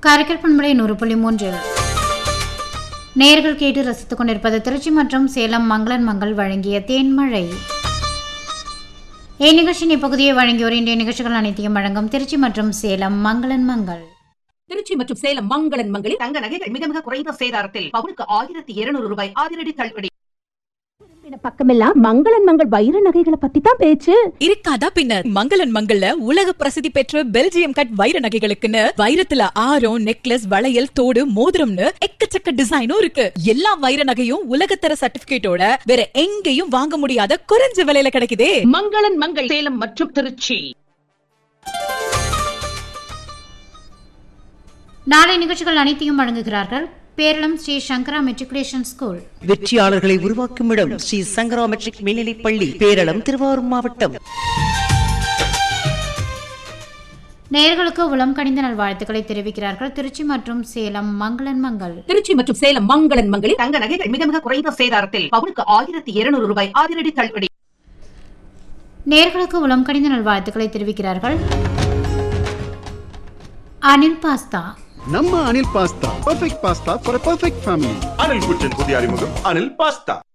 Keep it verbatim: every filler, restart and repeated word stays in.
காரைக்கால் பண்பலை நூறு புள்ளி மூன்றில் நேயர்கள் கேட்டு ரசித்துக் கொண்டிருப்பது திருச்சி மற்றும் சேலம் மங்களன் மங்கள் வழங்கிய தேன்மழை. இந்நிகழ்ச்சியின் இப்பகுதியை வழங்கியோர் இன்றைய நிகழ்ச்சிகள் அனைத்தையும் வழங்கும் திருச்சி மற்றும் சேலம் மங்களன் மங்கள். திருச்சி மற்றும் சேலம் மங்களன் மங்களில் தங்க நகைகள் மிக மிக குறைந்த சேதாரத்தில் பவுனுக்கு ஆயிரத்தி இருநூறு ரூபாய் அதிரடி தள்ளுபடி. பக்கமெல்லாம் மங்களன் மங்கள் வைர நகைகளை பத்தி தான் பேச்சு. இருக்காதா பின்னர், மங்களன் மங்கள்ல உலக பிரசித்தி பெற்ற பெல்ஜியம் கட் வைர நகைகளுக்குன்னு வைரத்துல ஆரம், நெக்லஸ், வளையல், தோடு, மோதிரம்னு எக்கச்சக்க டிசைனும் இருக்கு. எல்லா வைர நகையும் உலகத்தர சர்டிபிகேட்டோட வேற எங்கேயும் வாங்க முடியாத குறைஞ்ச விலையில கிடைக்குதே. மங்களன் மங்கள் சேலம் மற்றும் திருச்சி. நாளை நிகழ்ச்சிகள் அனைத்தையும் வழங்குகிறார்கள் பேரளம் ஸ்ரீ சங்கரா மெட்ரிகுலேஷன் ஸ்கூல். வெற்றியாளர்களை உருவாக்கும் இடம் ஸ்ரீ சங்கரா மெட்ரிக் மேல்நிலைப் பள்ளி, பேரளம், திருவாரூர் மாவட்டம். நேயர்களுக்கு உளம் கனிந்த நல்வாழ்த்துக்களை தெரிவிக்கிறார்கள் திருச்சி மற்றும் சேலம் மங்களன் மங்கள். திருச்சி மற்றும் சேலம் மங்களன் மங்களில் தங்க நகைகள் மிக மிக குறைந்த சேதாரத்தில் பவுனுக்கு ஆயிரத்தி இருநூறு ரூபாய் அதிரடி தள்ளுபடி. நேயர்களுக்கு உளம் கனிந்த நல்வாழ்த்துக்களை தெரிவிக்கிறார்கள் அனில் பாஸ்தா. நம்ம Anil pasta, perfect pasta for a perfect family. Anil குச்சின் புதிய அறிமுகம் அனில் பாஸ்தா.